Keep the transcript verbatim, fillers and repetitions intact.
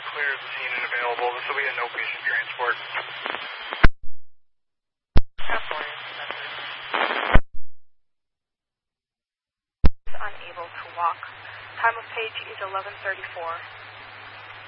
clear of the scene and available. This will be a no patient transport. Unable to walk. Time of page is eleven thirty-four.